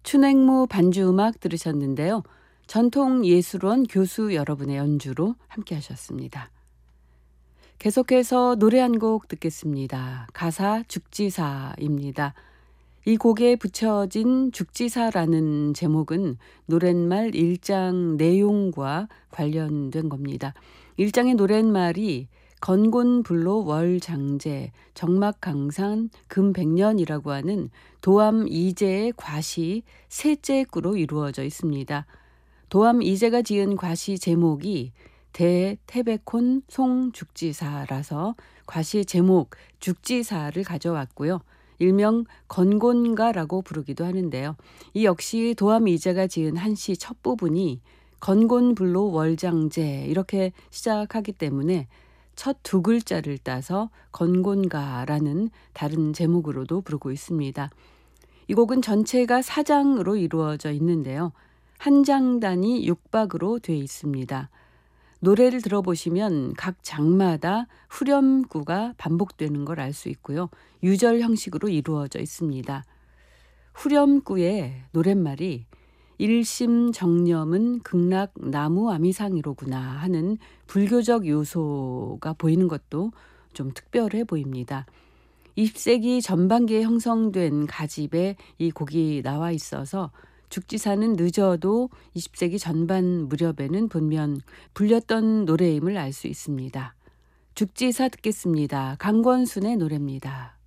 춘행무 반주음악 들으셨는데요. 전통예술원 교수 여러분의 연주로 함께 하셨습니다. 계속해서 노래 한 곡 듣겠습니다. 가사 죽지사입니다. 이 곡에 붙여진 죽지사라는 제목은 노랫말 1장 내용과 관련된 겁니다. 1장의 노랫말이 건곤불로 월장제, 정막강산 금백년이라고 하는 도암 이제의 과시 셋째 구로 이루어져 있습니다. 도암 이제가 지은 과시 제목이 대태백혼 송죽지사라서 과시 제목 죽지사를 가져왔고요. 일명 건곤가라고 부르기도 하는데요. 이 역시 도암 이제가 지은 한시 첫 부분이 건곤불로 월장제 이렇게 시작하기 때문에 첫 두 글자를 따서 건곤가라는 다른 제목으로도 부르고 있습니다. 이 곡은 전체가 4장으로 이루어져 있는데요. 한 장단이 6박으로 되어 있습니다. 노래를 들어보시면 각 장마다 후렴구가 반복되는 걸 알 수 있고요. 유절 형식으로 이루어져 있습니다. 후렴구의 노랫말이 일심정념은 극락 나무 아미상이로구나 하는 불교적 요소가 보이는 것도 좀 특별해 보입니다. 20세기 전반기에 형성된 가집에 이 곡이 나와 있어서 죽지사는 늦어도 20세기 전반 무렵에는 분명 불렸던 노래임을 알 수 있습니다. 죽지사 듣겠습니다. 강권순의 노래입니다.